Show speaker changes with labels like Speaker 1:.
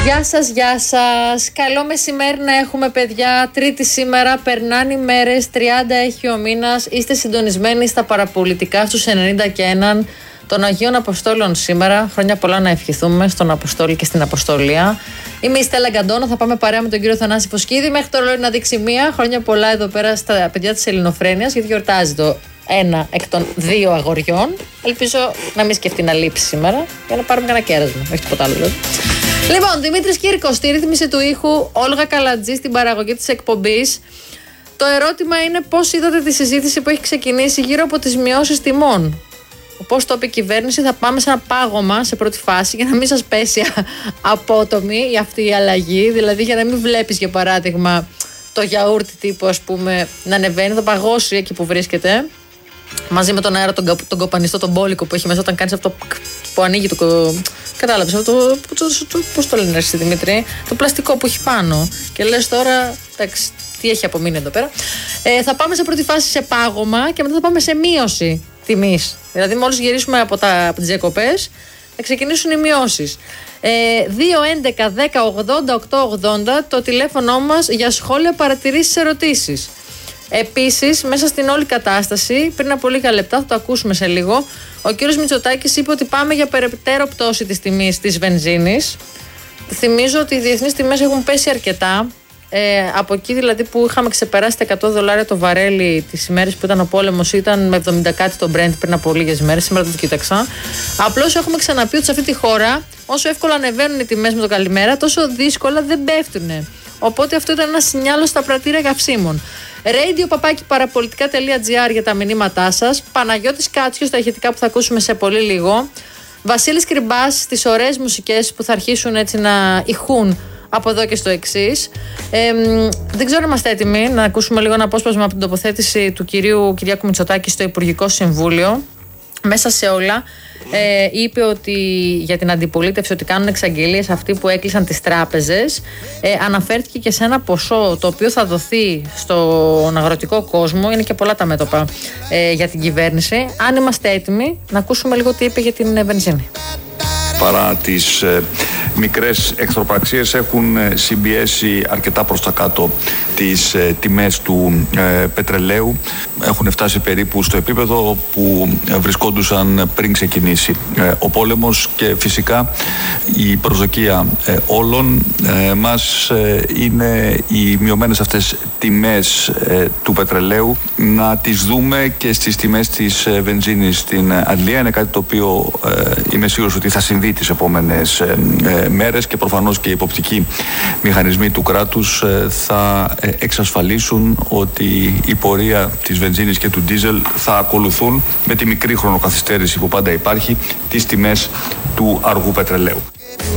Speaker 1: Γεια σας. Καλό μεσημέρι να έχουμε, παιδιά. Τρίτη σήμερα, περνάνε οι μέρες, 30 έχει ο μήνας. Είστε συντονισμένοι στα παραπολιτικά στους 91 των Αγίων Αποστόλων σήμερα. Χρόνια πολλά να ευχηθούμε στον Αποστόλη και στην Αποστολία. Είμαι η Στέλλα Γκαντώνο, θα πάμε παρέα με τον κύριο Θανάση Φωσκίδη. Μέχρι το ρολόι να δείξει μία. Χρόνια πολλά εδώ πέρα στα παιδιά της Ελληνοφρένειας, γιατί γιορτάζει το ένα εκ των δύο αγοριών. Ελπίζω να μην σκεφτεί να λείψει σήμερα για να πάρουμε κανένα κέρασμα. Όχι τίποτα άλλο δηλαδή. Λοιπόν, Δημήτρης Κύρκος στη ρύθμιση του ήχου, Όλγα Καλατζή στην παραγωγή της εκπομπής. Το ερώτημα είναι πώς είδατε τη συζήτηση που έχει ξεκινήσει γύρω από τις μειώσεις τιμών. Πώς το είπε η κυβέρνηση, θα πάμε σε ένα πάγωμα σε πρώτη φάση για να μην σας πέσει απότομη αυτή η αλλαγή. Δηλαδή για να μην βλέπεις, για παράδειγμα, το γιαούρτι τύπου, ας πούμε, να ανεβαίνει, θα παγώσει εκεί που βρίσκεται. Μαζί με τον αέρα, τον κοπανιστό, τον μπόλικο που έχει μέσα όταν κάνεις αυτό που ανοίγει το. Κατάλαβες αυτό. Πώς το λένε, εσύ Δημήτρη, το πλαστικό που έχει πάνω. Και λες τώρα, εντάξει, τι έχει απομείνει εδώ πέρα. Θα πάμε σε πρώτη φάση σε πάγωμα και μετά θα πάμε σε μείωση τιμής. Δηλαδή, μόλις γυρίσουμε από τις διακοπές, θα ξεκινήσουν οι μειώσεις. 2-11-10-80-8-80 το τηλέφωνο μας για σχόλια, παρατηρήσεις, ερωτήσεις. Επίσης, μέσα στην όλη κατάσταση, πριν από λίγα λεπτά, θα το ακούσουμε σε λίγο, ο κύριος Μητσοτάκης είπε ότι πάμε για περαιτέρω πτώση της τιμής της βενζίνης. Θυμίζω ότι οι διεθνείς τιμές έχουν πέσει αρκετά. Από εκεί δηλαδή που είχαμε ξεπεράσει τα $100 το βαρέλι τις ημέρες που ήταν ο πόλεμος, ήταν με 70 κάτι το Brent πριν από λίγες μέρες. Σήμερα το κοίταξα. Απλώς έχουμε ξαναπεί ότι σε αυτή τη χώρα, όσο εύκολα ανεβαίνουν οι τιμές με το καλημέρα, τόσο δύσκολα δεν πέφτουν. Οπότε αυτό ήταν ένα σινιάλο στα πρατήρια καυσίμων. radio.parapolitica.gr για τα μηνύματά σας. Παναγιώτης Κάτσιος στα ηχητικά που θα ακούσουμε σε πολύ λίγο. Βασίλης Κρυμπάς στις ωραίες μουσικές που θα αρχίσουν έτσι να ηχούν από εδώ και στο εξής. Δεν ξέρω αν είμαστε έτοιμοι να ακούσουμε λίγο ένα απόσπασμα από την τοποθέτηση του Κυριάκου Μητσοτάκη στο Υπουργικό Συμβούλιο. Μέσα σε όλα είπε ότι για την αντιπολίτευση ότι κάνουν εξαγγελίες αυτοί που έκλεισαν τις τράπεζες. Αναφέρθηκε και σε ένα ποσό το οποίο θα δοθεί στον αγροτικό κόσμο. Είναι και πολλά τα μέτωπα για την κυβέρνηση. Αν είμαστε έτοιμοι να ακούσουμε λίγο τι είπε για την βενζίνη.
Speaker 2: Παρά τις μικρές εχθροπραξίες έχουν συμπιέσει αρκετά προς τα κάτω τις τιμές του πετρελαίου. Έχουν φτάσει περίπου στο επίπεδο που βρισκόντουσαν πριν ξεκινήσει ο πόλεμος και φυσικά η προσδοκία όλων μας είναι οι μειωμένες αυτές τιμές του πετρελαίου να τις δούμε και στις τιμές της βενζίνης στην Αγγλία. Είναι κάτι το οποίο είμαι σίγουρος ότι θα συμβεί τις επόμενες μέρες και προφανώς και οι υποπτικοί μηχανισμοί του κράτους θα εξασφαλίσουν ότι η πορεία της βενζίνης και του ντίζελ θα ακολουθούν με τη μικρή χρονοκαθυστέρηση που πάντα υπάρχει τις τιμές του αργού πετρελαίου.